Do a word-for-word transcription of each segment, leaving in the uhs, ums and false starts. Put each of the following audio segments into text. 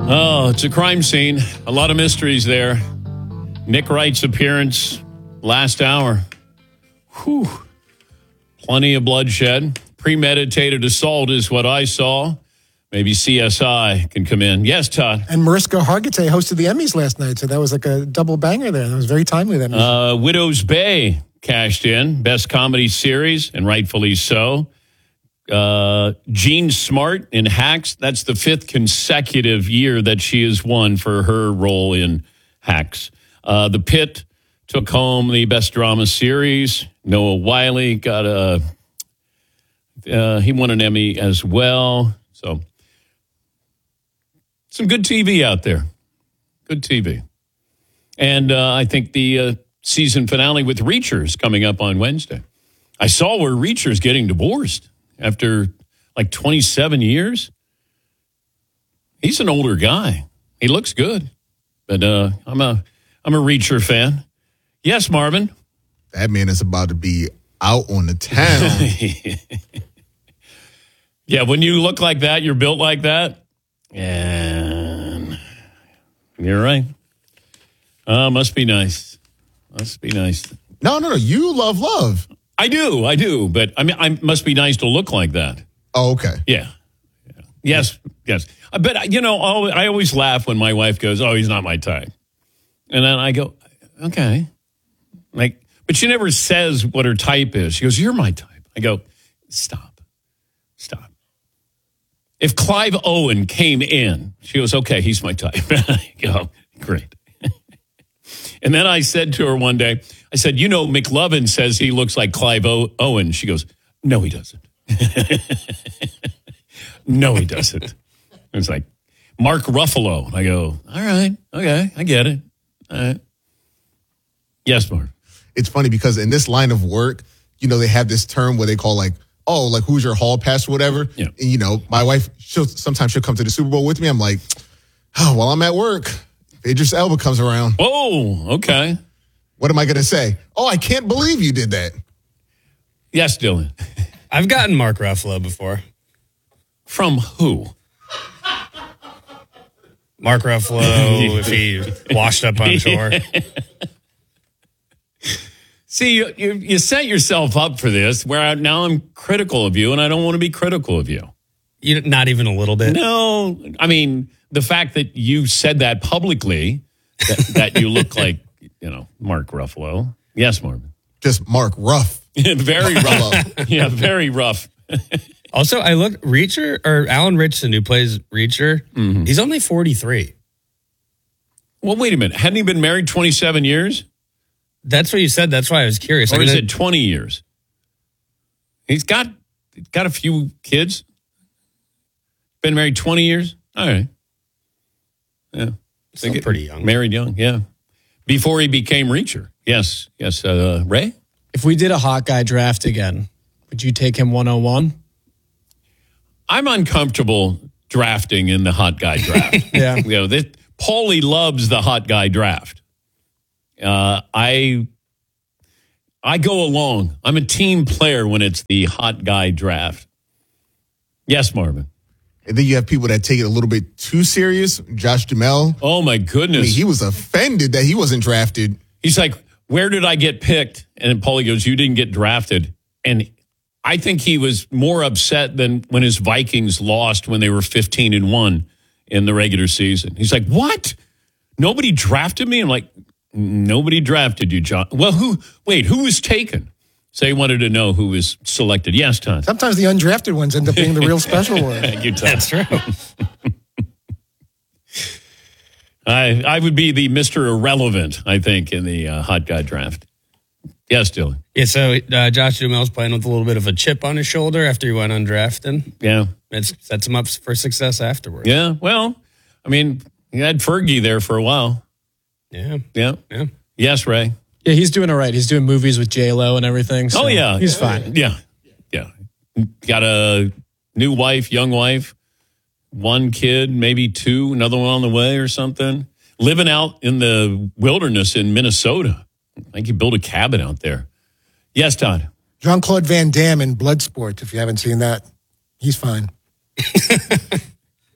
Oh, it's a crime scene. A lot of mysteries there. Nick Wright's appearance last hour. Whew. Plenty of bloodshed. Premeditated assault is what I saw. Maybe C S I can come in. Yes, Todd. And Mariska Hargitay hosted the Emmys last night, so that was like a double banger there. That was very timely. That uh, Widow's Bay cashed in. Best comedy series, and rightfully so. Uh, Jean Smart in Hacks. That's the fifth consecutive year that she has won for her role in Hacks. Uh, The Pit took home the best drama series. Noah Wyle got a, uh, he won an Emmy as well. So some good T V out there. Good T V. And uh, I think the uh, season finale with Reacher's coming up on Wednesday. I saw where Reacher's getting divorced. After like twenty-seven years, he's an older guy. He looks good, but uh, I'm a I'm a Reacher fan. Yes, Marvin. That man is about to be out on the town. Yeah, when you look like that, you're built like that, and you're right. Uh, must be nice. Must be nice. No, no, no. You love love. I do, I do, but I mean, I must be nice to look like that. Oh, okay. Yeah. yeah. Yes, yes. But, you know, I always laugh when my wife goes, oh, he's not my type. And then I go, okay. Like, but she never says what her type is. She goes, you're my type. I go, stop. Stop. If Clive Owen came in, she goes, okay, he's my type. I go, great. And then I said to her one day, I said, you know, McLovin says he looks like Clive o- Owen. She goes, no, he doesn't. No, he doesn't. It's like, Mark Ruffalo. I go, all right, okay, I get it. All right. Yes, Mark. It's funny because in this line of work, you know, they have this term where they call like, oh, like who's your hall pass or whatever. Yeah. And, you know, my wife, she'll sometimes she'll come to the Super Bowl with me. I'm like, oh, while I'm at work, Idris Elba comes around. Oh, okay. What am I going to say? Oh, I can't believe you did that. Yes, Dylan. I've gotten Mark Ruffalo before. From who? Mark Ruffalo, if he washed up on shore. See, you, you, you set yourself up for this, where I, now I'm critical of you, and I don't want to be critical of you. You, not even a little bit? No. I mean, the fact that you said that publicly, that, that you look like, you know, Mark Ruffalo. Yes, Marvin. Just Mark Ruff. Very rough. Yeah, very rough. Also, I look, Reacher, or Alan Ritchson, who plays Reacher, mm-hmm. he's only forty-three. Well, wait a minute. Hadn't he been married twenty-seven years? That's what you said. That's why I was curious. Or like, is that, it twenty years? He's got got a few kids. Been married twenty years? All right. Yeah. Still pretty young. Married young, yeah. Before he became Reacher. Yes. Yes, uh, Ray? If we did a hot guy draft again, would you take him one oh one? I'm uncomfortable drafting in the hot guy draft. Yeah. You know, this, Paulie loves the hot guy draft. Uh, I I go along. I'm a team player when it's the hot guy draft. Yes, Marvin. And then you have people that take it a little bit too serious. Josh Duhamel. Oh, my goodness. I mean, he was offended that he wasn't drafted. He's like, where did I get picked? And Paulie goes, you didn't get drafted. And I think he was more upset than when his Vikings lost when they were fifteen and one in the regular season. He's like, what? Nobody drafted me? I'm like, nobody drafted you, John. Well, who? Wait, who was taken? So he wanted to know who was selected. Yes, Tom. Sometimes the undrafted ones end up being the real special ones. Thank you, Tom. That's true. I I would be the Mister Irrelevant, I think, in the uh, hot guy draft. Yes, Dylan. Yeah, so uh, Josh Duhamel's playing with a little bit of a chip on his shoulder after he went undrafted. Yeah. It sets him up for success afterwards. Yeah, well, I mean, he had Fergie there for a while. Yeah. Yeah. Yeah. Yes, Ray. Yeah, he's doing all right. He's doing movies with J Lo and everything. So oh, yeah. He's fine. Yeah. Yeah. Got a new wife, young wife, one kid, maybe two, another one on the way or something. Living out in the wilderness in Minnesota. I think he built a cabin out there. Yes, Todd. Jean-Claude Van Damme in Bloodsport, if you haven't seen that. He's fine.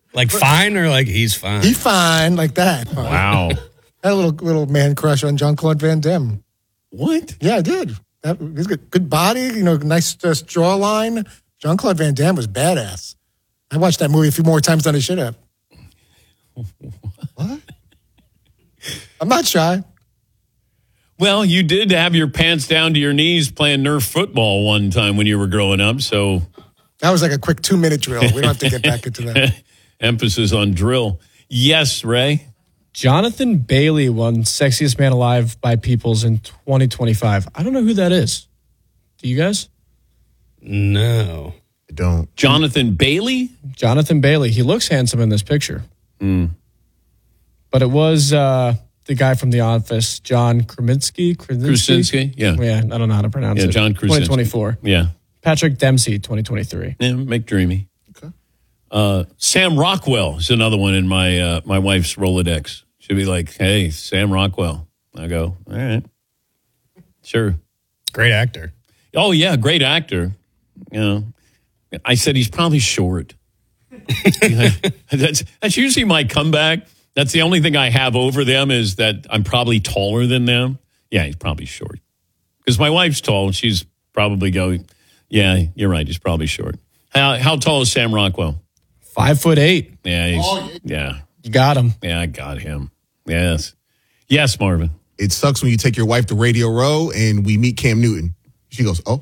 Like fine or like he's fine? He fine like that. Wow. I had a little little man crush on Jean-Claude Van Damme. What? Yeah, I did. That, he's got good body, you know, nice uh, jawline. Jean-Claude Van Damme was badass. I watched that movie a few more times than I should have. What? I'm not shy. Well, you did have your pants down to your knees playing Nerf football one time when you were growing up, so... That was like a quick two-minute drill. We don't have to get back into that. Emphasis on drill. Yes, Ray? Jonathan Bailey won Sexiest Man Alive by Peoples in twenty twenty-five. I don't know who that is. Do you guys? No. I don't. Jonathan Bailey? Jonathan Bailey. He looks handsome in this picture. Mm. But it was uh, the guy from The Office, John Krasinski. Krasinski? Yeah. Yeah, I don't know how to pronounce Yeah, it. John Krasinski. twenty twenty-four. Yeah. Patrick Dempsey, twenty twenty-three. Yeah, McDreamy. Okay. Uh, Sam Rockwell is another one in my uh, my wife's Rolodex. She'd be like, hey, Sam Rockwell. I go, all right. Sure. Great actor. Oh, yeah, great actor. You know, I said he's probably short. that's, that's usually my comeback. That's the only thing I have over them is that I'm probably taller than them. Yeah, he's probably short. Because my wife's tall, and she's probably going, yeah, you're right, he's probably short. How how tall is Sam Rockwell? Five foot eight. Yeah, he's, yeah, You got him. yeah, I got him. Yes. Yes, Marvin. It sucks when you take your wife to Radio Row and we meet Cam Newton. She goes, oh.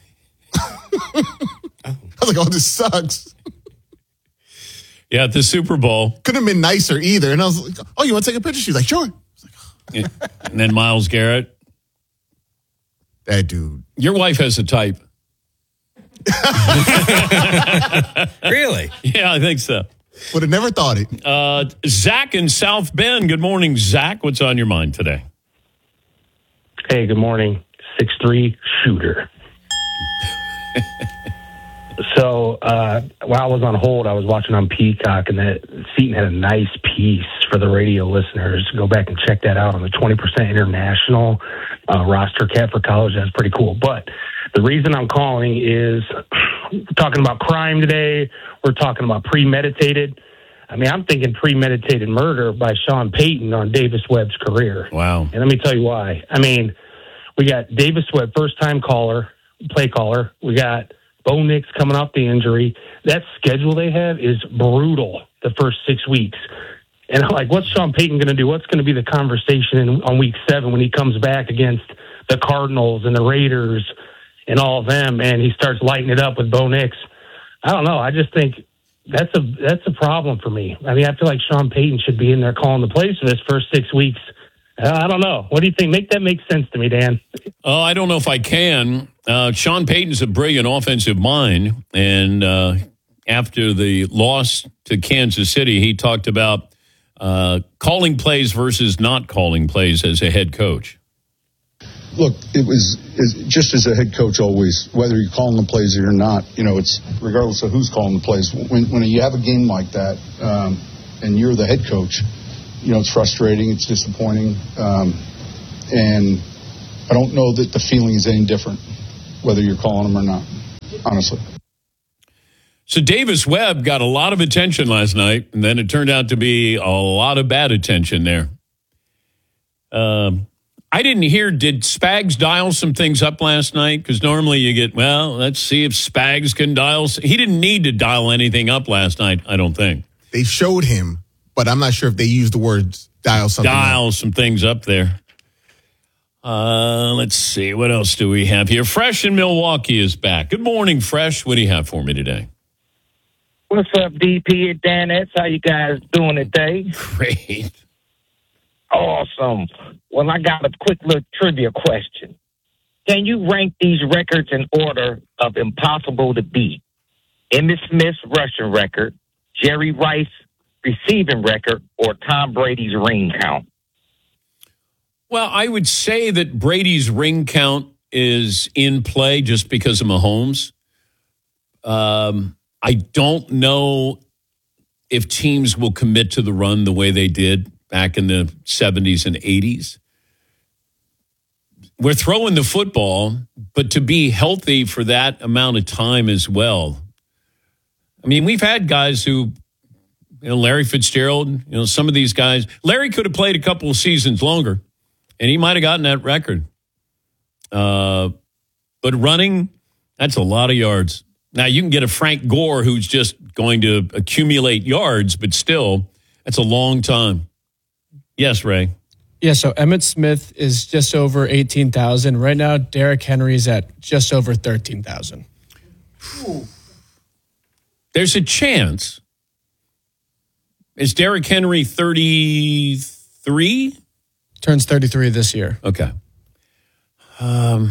I was like, oh, this sucks. Yeah, at the Super Bowl. Couldn't have been nicer either. And I was like, oh, you want to take a picture? She's like, sure. And then Myles Garrett. That dude. Your wife has a type. Really? Yeah, I think so. Would have never thought it. Uh, Zach in South Bend. Good morning, Zach. What's on your mind today? Hey, good morning. six three shooter. So uh, while I was on hold, I was watching on Peacock, and that Seton had a nice piece for the radio listeners. Go back and check that out on the twenty percent international uh, roster cap for college. That's pretty cool. But the reason I'm calling is we're talking about crime today. We're talking about premeditated. I mean, I'm thinking premeditated murder by Sean Payton on Davis Webb's career. Wow. And let me tell you why. I mean, we got Davis Webb, first-time caller, play caller. We got Bo Nix coming off the injury. That schedule they have is brutal the first six weeks. And I'm like, what's Sean Payton going to do? What's going to be the conversation in, on week seven when he comes back against the Cardinals and the Raiders and all of them, and he starts lighting it up with Bo Nix? I don't know. I just think that's a that's a problem for me. I mean, I feel like Sean Payton should be in there calling the plays for this first six weeks. I don't know. What do you think? Make that make sense to me, Dan. Oh, I don't know if I can. Uh, Sean Payton's a brilliant offensive mind, and uh, after the loss to Kansas City, he talked about uh, calling plays versus not calling plays as a head coach. Look, it was is just as a head coach always, whether you're calling the plays or you're not, you know, it's regardless of who's calling the plays. When, when you have a game like that um, and you're the head coach, you know, it's frustrating, it's disappointing, um, and I don't know that the feeling is any different, whether you're calling them or not, honestly. So Davis Webb got a lot of attention last night, and then it turned out to be a lot of bad attention there. Um, I didn't hear, did Spags dial some things up last night? Because normally you get, well, let's see if Spags can dial. He didn't need to dial anything up last night, I don't think. They showed him, but I'm not sure if they used the words dial something Dial up. some things up there. Uh, let's see. What else do we have here? Fresh in Milwaukee is back. Good morning, Fresh. What do you have for me today? What's up, D P and Dan? That's how you guys doing today? Great. Awesome. Well, I got a quick little trivia question. Can you rank these records in order of impossible to beat? Emmitt Smith's rushing record, Jerry Rice receiving record, or Tom Brady's ring count? Well, I would say that Brady's ring count is in play just because of Mahomes. Um, I don't know if teams will commit to the run the way they did back in the seventies and eighties. We're throwing the football, but to be healthy for that amount of time as well. I mean, we've had guys who You know, Larry Fitzgerald, you know, some of these guys. Larry could have played a couple of seasons longer, and he might have gotten that record. Uh, but running, that's a lot of yards. Now, you can get a Frank Gore who's just going to accumulate yards, but still, that's a long time. Yes, Ray. Yeah, so Emmitt Smith is just over eighteen thousand. Right now, Derrick Henry's at just over thirteen thousand. There's a chance. Is Derrick Henry thirty-three? Turns thirty-three this year. Okay. Um,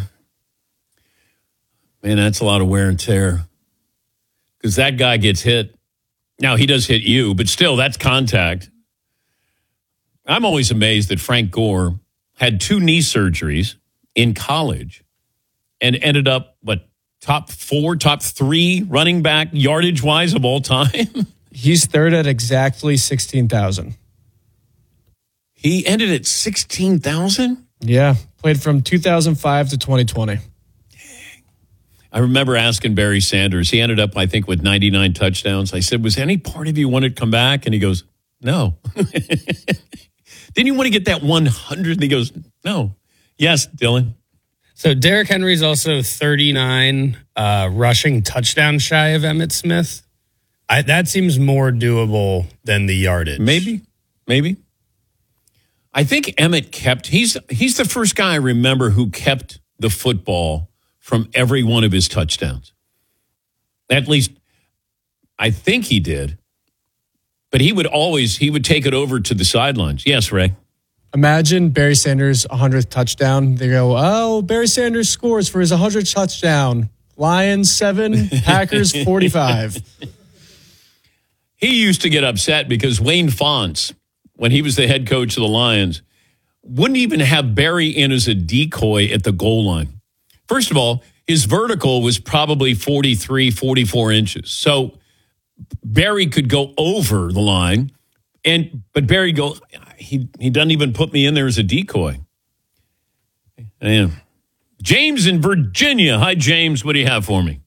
man, that's a lot of wear and tear. Because that guy gets hit. Now, he does hit you, but still, that's contact. I'm always amazed that Frank Gore had two knee surgeries in college and ended up, what, top four, top three running back yardage-wise of all time? He's third at exactly sixteen thousand. He ended at sixteen thousand? Yeah, played from two thousand five to twenty twenty. I remember asking Barry Sanders. He ended up, I think, with ninety-nine touchdowns. I said, was any part of you want to come back? And he goes, no. Didn't you want to get that one hundred? And he goes, no. Yes, Dylan. So Derrick Henry's also thirty-nine uh, rushing touchdown shy of Emmitt Smith. I, that seems more doable than the yardage. Maybe, maybe. I think Emmitt kept, he's he's the first guy I remember who kept the football from every one of his touchdowns. At least, I think he did. But he would always, he would take it over to the sidelines. Yes, Ray. Imagine Barry Sanders' one hundredth touchdown. They go, oh, Barry Sanders scores for his one hundredth touchdown. Lions seven, Packers forty-five. He used to get upset because Wayne Fonts, when he was the head coach of the Lions, wouldn't even have Barry in as a decoy at the goal line. First of all, his vertical was probably forty-three, forty-four inches. So Barry could go over the line, and but Barry go, he he doesn't even put me in there as a decoy. And James in Virginia. Hi, James. What do you have for me?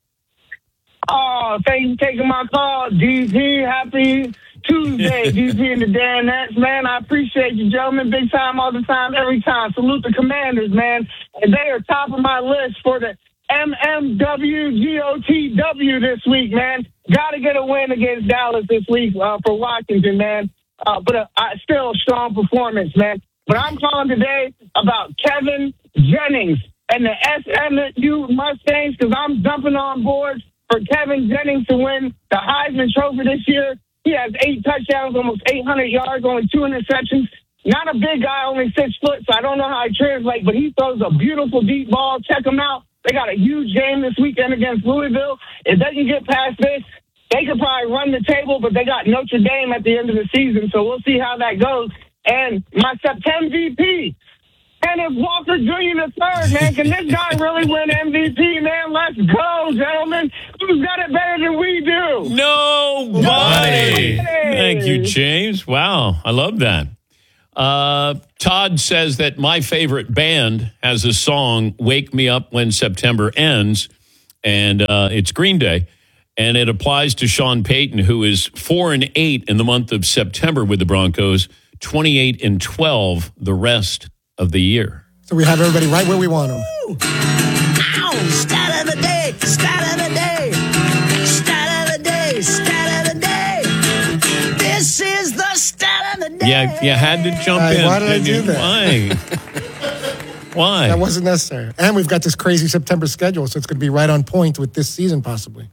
Oh, thank you for taking my call, D P. Happy Tuesday, D P and the Dan Nets, man. I appreciate you, gentlemen. Big time, all the time, every time. Salute the Commanders, man. And they are top of my list for the M M W G O T W this week, man. Got to get a win against Dallas this week uh, for Washington, man. Uh, but uh, uh, still a strong performance, man. But I'm calling today about Kevin Jennings and the S M U Mustangs because I'm jumping on board for Kevin Jennings to win the Heisman Trophy this year. He has eight touchdowns, almost eight hundred yards, only two interceptions. Not a big guy, only six foot, so I don't know how he translates, but he throws a beautiful deep ball. Check him out. They got a huge game this weekend against Louisville. If they can get past this, they could probably run the table, but they got Notre Dame at the end of the season, so we'll see how that goes. And my September M V P, Kenneth Walker Junior the third, man. Can this guy really win M V P, man? Let's go, gentlemen. Who's got it better than we do? Nobody. Nobody. Thank you, James. Wow, I love that. Uh, Todd says that my favorite band has a song, Wake Me Up When September Ends, and uh, it's Green Day. And it applies to Sean Payton, who is four and eight in the month of September with the Broncos, twenty-eight and twelve the rest of the year. So we have everybody right where we want them. Ow! Stat of the day! Stat of the day! Stat of the day! Stat of the day! This is the stat of the day! Yeah, you had to jump Uh, in. why did I didn't do you? that? Why? Why? That wasn't necessary. And we've got this crazy September schedule, so it's going to be right on point with this season, possibly.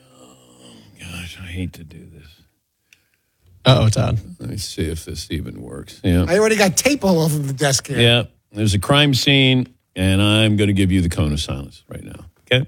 Gosh, I hate to do this. Uh-oh, Todd. Let me see if this even works. Yeah. I already got tape all over the desk here. Yeah. There's a crime scene, and I'm going to give you the cone of silence right now. Okay?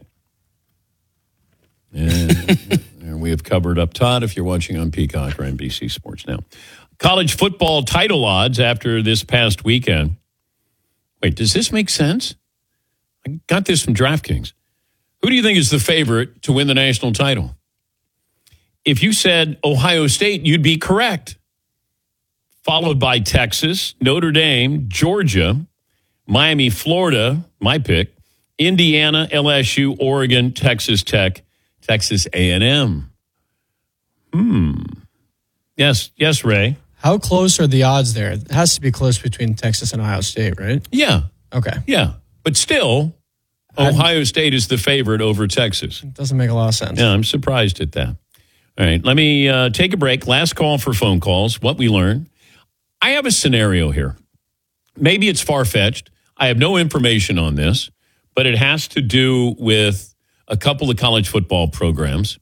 And, and we have covered up Todd if you're watching on Peacock or N B C Sports Now. College football title odds after this past weekend. Wait, does this make sense? I got this from DraftKings. Who do you think is the favorite to win the national title? If you said Ohio State, you'd be correct. Followed by Texas, Notre Dame, Georgia, Miami, Florida, my pick, Indiana, L S U, Oregon, Texas Tech, Texas A and M. Hmm. Yes, yes, Ray. How close are the odds there? It has to be close between Texas and Ohio State, right? Yeah, Okay. yeah. But still, Ohio State is the favorite over Texas. It doesn't make a lot of sense. Yeah, I'm surprised at that. All right, let me uh, take a break. Last call for phone calls, what we learned. I have a scenario here. Maybe it's far-fetched. I have no information on this, but it has to do with a couple of college football programs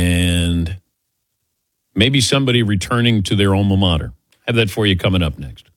and maybe somebody returning to their alma mater. Have that for you coming up next.